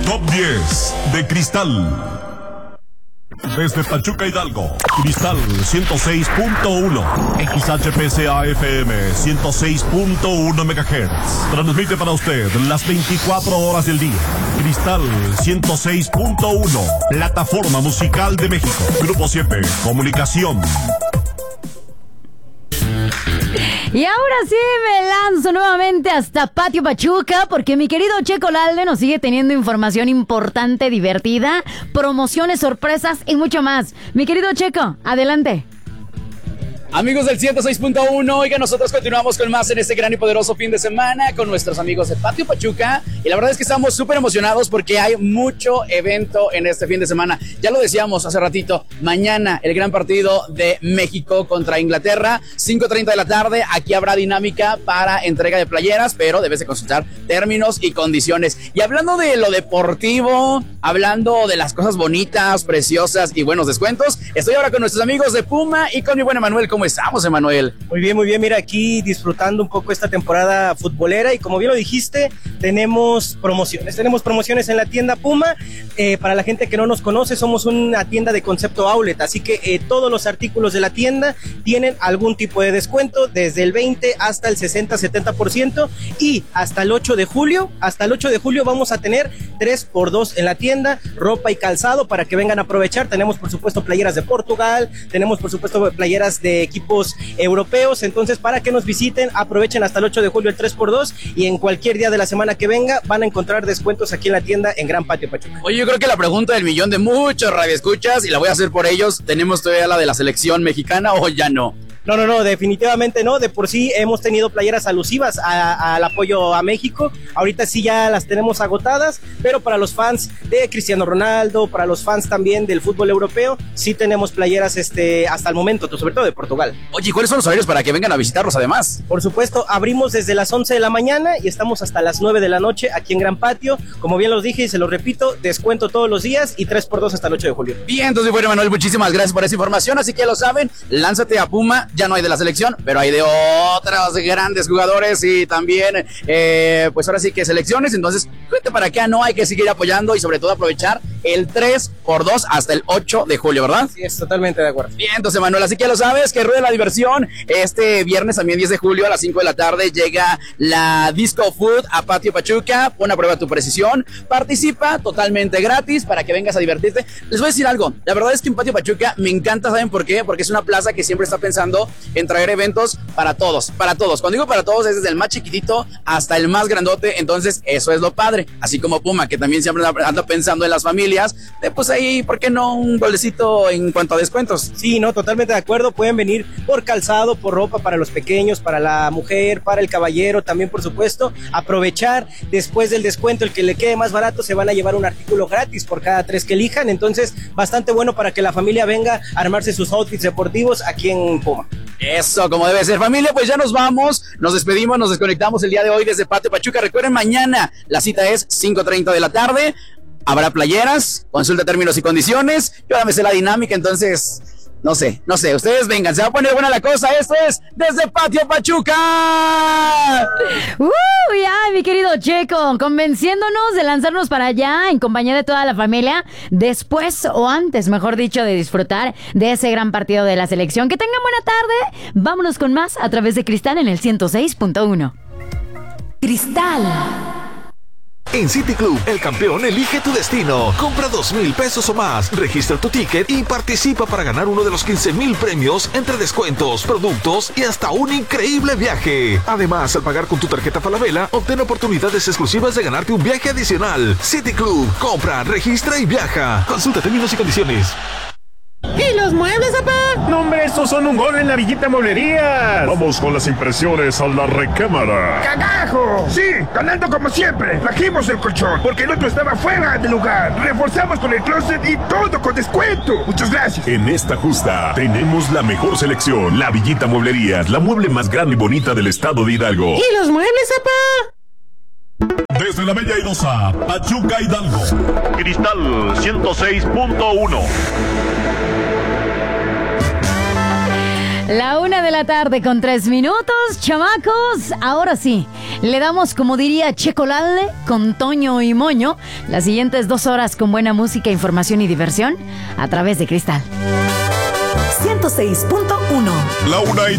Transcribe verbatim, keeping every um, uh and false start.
Top diez de Cristal. Desde Pachuca, Hidalgo, Cristal ciento seis punto uno, X H P C A F M ciento seis punto uno megahertz. Transmite para usted las veinticuatro horas del día. Cristal ciento seis punto uno, plataforma musical de México. Grupo siete, comunicación. Y ahora sí me lanzo nuevamente hasta Patio Pachuca, porque mi querido Checo Lalde nos sigue teniendo información importante, divertida, promociones, sorpresas y mucho más. Mi querido Checo, adelante. Amigos del ciento seis punto uno, oiga, nosotros continuamos con más en este gran y poderoso fin de semana con nuestros amigos de Patio Pachuca, y la verdad es que estamos súper emocionados porque hay mucho evento en este fin de semana. Ya lo decíamos hace ratito, mañana el gran partido de México contra Inglaterra, cinco treinta de la tarde, aquí habrá dinámica para entrega de playeras, pero debes de consultar términos y condiciones. Y hablando de lo deportivo, hablando de las cosas bonitas, preciosas y buenos descuentos, estoy ahora con nuestros amigos de Puma y con mi buen Emanuel. ¿Cómo estamos, Emanuel? Muy bien, muy bien. Mira, aquí disfrutando un poco esta temporada futbolera, y como bien lo dijiste, tenemos promociones. Tenemos promociones en la tienda Puma. Eh, para la gente que no nos conoce, somos una tienda de concepto outlet, así que eh, todos los artículos de la tienda tienen algún tipo de descuento, desde el veinte hasta el sesenta, setenta por ciento, y hasta el ocho de julio, hasta el ocho de julio vamos a tener tres por dos en la tienda, ropa y calzado para que vengan a aprovechar. Tenemos, por supuesto, playeras de Portugal, tenemos, por supuesto, playeras de equipos europeos. Entonces, para que nos visiten, aprovechen hasta el ocho de julio el tres por dos, y en cualquier día de la semana que venga van a encontrar descuentos aquí en la tienda en Gran Patio Pachuca. Oye, yo creo que la pregunta del millón de muchos radioescuchas, y la voy a hacer por ellos, ¿tenemos todavía la de la selección mexicana o ya no? No, no, no, definitivamente no. De por sí hemos tenido playeras alusivas a, al apoyo a México. Ahorita sí ya las tenemos agotadas, pero para los fans de Cristiano Ronaldo, para los fans también del fútbol europeo, sí tenemos playeras este, hasta el momento, sobre todo de Portugal. Oye, ¿cuáles son los horarios para que vengan a visitarlos además? Por supuesto, abrimos desde las once de la mañana y estamos hasta las nueve de la noche aquí en Gran Patio. Como bien los dije y se los repito, descuento todos los días y tres por dos hasta el ocho de julio. Bien, entonces, bueno, Manuel, muchísimas gracias por esa información. Así que ya lo saben, lánzate a Puma. Ya no hay de la selección, pero hay de otros grandes jugadores y también, eh, pues ahora sí que selecciones. Entonces, vete para acá, no hay que seguir apoyando y sobre todo aprovechar el tres por dos hasta el ocho de julio, ¿verdad? Sí, es totalmente de acuerdo. Bien, entonces, Manuel, así que ya lo sabes, que ruede la diversión. Este viernes también diez de julio a las cinco de la tarde llega la Disco Food a Patio Pachuca. Pon a prueba tu precisión, participa totalmente gratis para que vengas a divertirte. Les voy a decir algo, la verdad es que en Patio Pachuca me encanta, ¿saben por qué? Porque es una plaza que siempre está pensando en traer eventos para todos, para todos. Cuando digo para todos es desde el más chiquitito hasta el más grandote, entonces eso es lo padre. Así como Puma, que también siempre anda pensando en las familias, de pues ahí, ¿por qué no un golecito en cuanto a descuentos? Sí, no, totalmente de acuerdo. Pueden venir por calzado, por ropa para los pequeños, para la mujer, para el caballero, también por supuesto, aprovechar después del descuento, el que le quede más barato, se van a llevar un artículo gratis por cada tres que elijan. Entonces, bastante bueno para que la familia venga a armarse sus outfits deportivos aquí en Puma. Eso, como debe ser, familia. Pues ya nos vamos, nos despedimos, nos desconectamos el día de hoy desde Patio Pachuca. Recuerden, mañana la cita es cinco treinta de la tarde, habrá playeras, consulta términos y condiciones. Yo ahora me sé la dinámica, entonces no sé, no sé, ustedes vengan, se va a poner buena la cosa. Esto es desde Patio Pachuca. Uy, ay, mi querido Checo, convenciéndonos de lanzarnos para allá en compañía de toda la familia, después o antes, mejor dicho, de disfrutar de ese gran partido de la selección. Que tengan buena tarde. Vámonos con más a través de Cristal en el ciento seis punto uno. Cristal. En City Club, el campeón elige tu destino. Compra dos mil pesos o más, registra tu ticket y participa para ganar uno de los quince mil premios entre descuentos, productos y hasta un increíble viaje. Además, al pagar con tu tarjeta Falabella, obtén oportunidades exclusivas de ganarte un viaje adicional. City Club, compra, registra y viaja. Consulta términos y condiciones. ¿Y los muebles, papá? No, hombre, estos son un gol en la Villita Mueblerías. Vamos con las impresiones a la recámara. ¡Cagajo! Sí, ganando como siempre. Trajimos el colchón, porque el otro estaba fuera de lugar. Reforzamos con el closet y todo con descuento. Muchas gracias. En esta justa tenemos la mejor selección. La Villita Mueblerías, la mueble más grande y bonita del estado de Hidalgo. ¿Y los muebles, papá? Desde la Bella Airosa, Pachuca, Hidalgo. Cristal ciento seis punto uno. La una de la tarde con tres minutos, chamacos. Ahora sí, Le damos, como diría Checolale, con Toño y Moño, las siguientes dos horas con buena música, información y diversión a través de Cristal ciento seis punto uno. La una y